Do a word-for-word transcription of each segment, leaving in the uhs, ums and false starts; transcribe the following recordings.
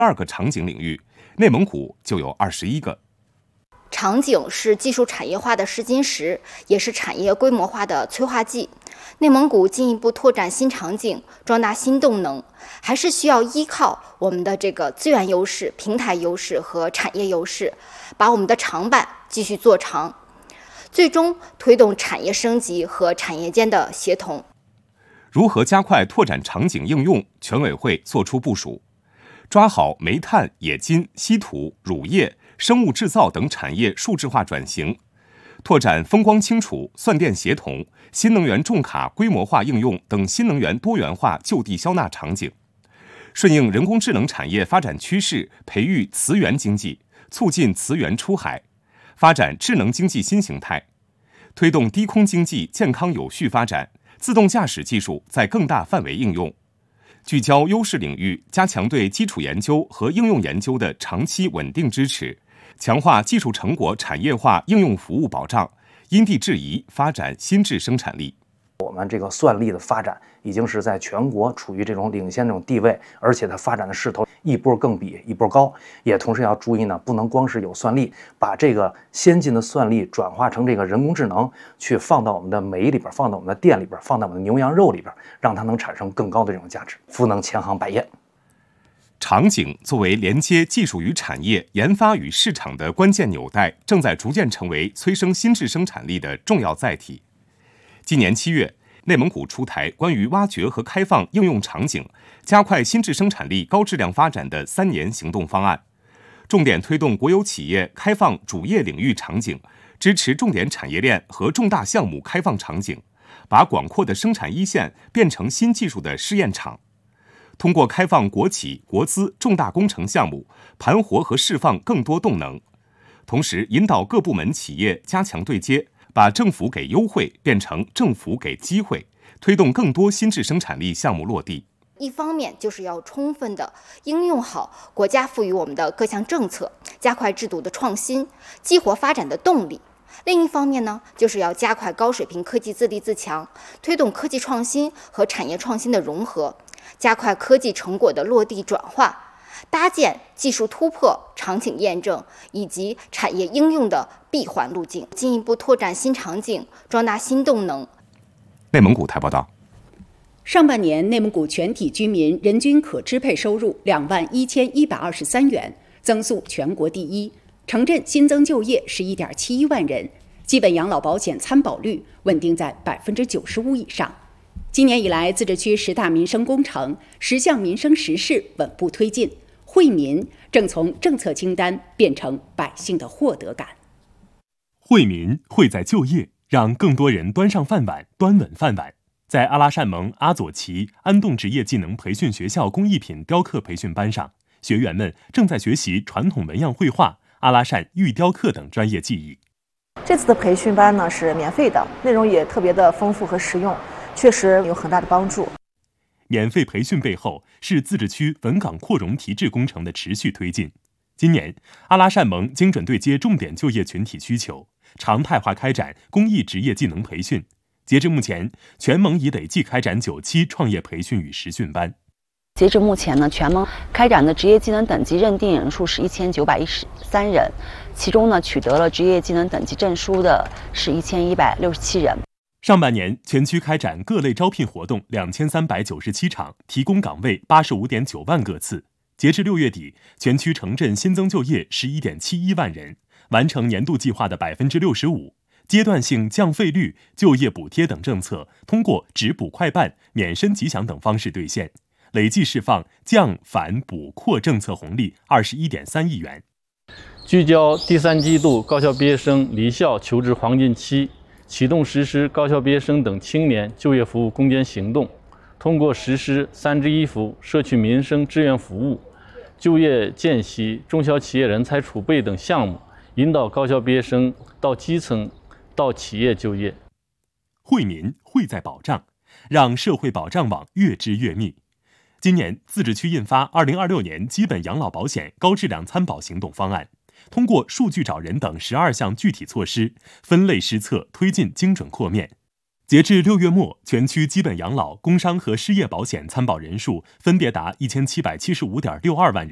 二个场景领域，内蒙古就有二十一个。 场景是技术产业化的试金石，也是产业规模化的催化剂。内蒙古进一步拓展新场景，壮大新动能，还是需要依靠我们的这个资源优势、平台优势和产业优势，把我们的长板继续做长，最终推动产业升级和产业间的协同。 如何加快拓展场景应用？全委会作出部署，抓好煤炭、冶金、稀土、乳业、生物制造等产业数字化转型，拓展风光清楚、算电协同、新能源重卡规模化应用等新能源多元化就地消纳场景，顺应人工智能产业发展趋势，培育磁源经济，促进磁源出海，发展智能经济新形态，推动低空经济健康有序发展，自动驾驶技术在更大范围应用，聚焦优势领域，加强对基础研究和应用研究的长期稳定支持，强化技术成果产业化应用服务保障，因地制宜发展新质生产力。 我们这个算力的发展已经是在全国处于这种领先这种地位，而且它发展的势头一波更比一波高。也同时要注意呢，不能光是有算力，把这个先进的算力转化成这个人工智能，去放到我们的煤里边，放到我们的电里边，放到我们的牛羊肉里边，让它能产生更高的这种价值，赋能千行百业。 场景作为连接技术与产业、研发与市场的关键纽带，正在逐渐成为催生新质生产力的重要载体。今年七月，内蒙古出台关于挖掘和开放应用场景，加快新质生产力高质量发展的三年行动方案，重点推动国有企业开放主业领域场景，支持重点产业链和重大项目开放场景，把广阔的生产一线变成新技术的试验场。通过开放国企、国资重大工程项目，盘活和释放更多动能，同时引导各部门企业加强对接，把政府给优惠变成政府给机会，推动更多新质生产力项目落地。 一方面就是要充分的应用好国家赋予我们的各项政策，加快制度的创新，激活发展的动力。另一方面呢，就是要加快高水平科技自立自强，推动科技创新和产业创新的融合，加快科技成果的落地转化，搭建技术突破、场景验证以及产业应用的闭环路径，进一步拓展新场景，壮大新动能。 内蒙古台报道， 上半年内蒙古全体居民人均可支配收入两万一千一百二十三元，增速全国第一。城镇新增就业十一点七一万人，基本养老保险参保率稳定在百分之九十五以上。今年以来，自治区十大民生工程、十项民生实事稳步推进，惠民正从政策清单变成百姓的获得感。 惠民惠在就业，让更多人端上饭碗，端稳饭碗。在阿拉善盟阿左旗安动职业技能培训学校工艺品雕刻培训班上，学员们正在学习传统纹样绘画、阿拉善玉雕刻等专业技艺。 这次的培训班呢是免费的，内容也特别的丰富和实用，确实有很大的帮助。 免费培训背后是自治区文岗扩容提质工程的持续推进。今年，阿拉善盟精准对接重点就业群体需求，常态化开展公益职业技能培训。截至目前，全盟已累计开展九期创业培训与实训班。 截至目前呢，全盟开展的职业技能等级认定人数是一千九百一十三人，其中呢，取得了职业技能等级证书的是一千一百六十七人。 上半年，全区开展各类招聘活动两千三百九十七场，提供岗位八十五点九万个次。截至六月底，全区城镇新增就业十一点七一万人，完成年度计划的百分之六十五。阶段性降费率、就业补贴等政策通过直补快办、免申吉祥等方式兑现，累计释放降返补扩政策红利二十一点三亿元。 聚焦第三季度高校毕业生离校求职黄金期，启动实施高校毕业生等青年就业服务攻坚行动，通过实施三支一扶社区民生志愿服务、就业见习、中小企业人才储备等项目，引导高校毕业生到基层到企业就业。 惠民惠在保障，让社会保障网越织越密。今年，自治区印发《二零二六年基本养老保险高质量参保行动方案》，通过数据找人等十二项具体措施，分类施策，推进精准扩面。截至六月末，全区基本养老、工伤和失业保险参保人数分别达一千七百七十五点六二万人，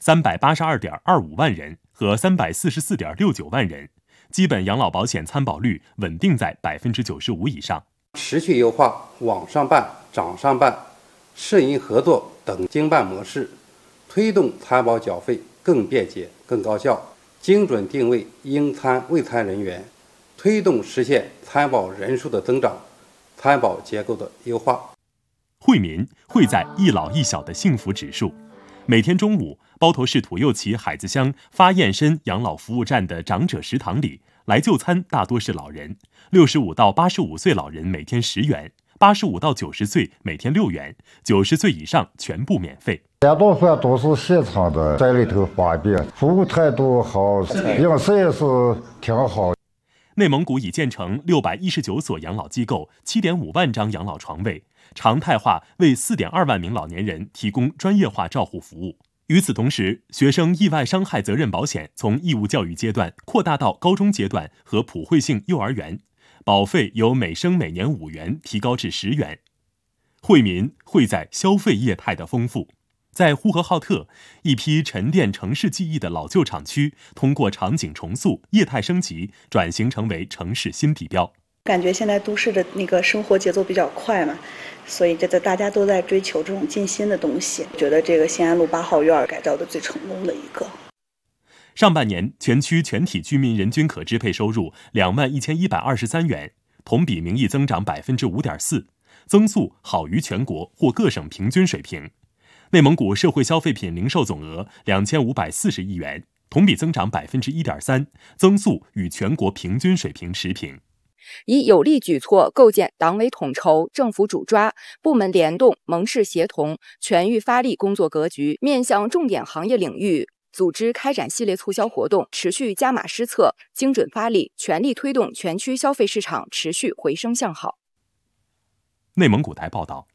三百八十二点二五万人和三百四十四点六九万人，基本养老保险参保率稳定在百分之九十五以上。 持续优化网上办、掌上办、社银合作等经办模式，推动参保缴费更便捷、更高效，精准定位应参未参人员，推动实现参保人数的增长，参保结构的优化。 惠民惠在一老一小的幸福指数。每天中午，包头市土右旗海子乡发燕深养老服务站的长者食堂里，来就餐大多是老人，六十五到八十五岁老人每天十元，八十五到九十岁每天六元，九十岁以上全部免费。 大多饭都是现场的，在里头方便，服务态度好，饮食也是挺好。 内蒙古已建成六百一十九所养老机构，七点五万张养老床位，常态化为四点二万名老年人提供专业化照护服务。与此同时，学生意外伤害责任保险从义务教育阶段扩大到高中阶段和普惠性幼儿园，保费由每生每年五元提高至十元。惠民惠在消费业态的丰富。在呼和浩特，一批沉淀城市记忆的老旧厂区，通过场景重塑、业态升级，转型成为城市新地标。 感觉现在都市的那个生活节奏比较快嘛，所以这个大家都在追求这种进新的东西。觉得这个新安路八号院改造的最成功的一个。 上半年，全区全体居民人均可支配收入两万一千一百二十三元，同比名义增长百分之五点四，增速好于全国或各省平均水平。内蒙古社会消费品零售总额两千五百四十亿元，同比增长百分之一点三，增速与全国平均水平持平。 以有力举措构建党委统筹、政府主抓、部门联动、盟市协同、全域发力工作格局，面向重点行业领域，组织开展系列促销活动，持续加码施策，精准发力，全力推动全区消费市场持续回升向好。 内蒙古台报道。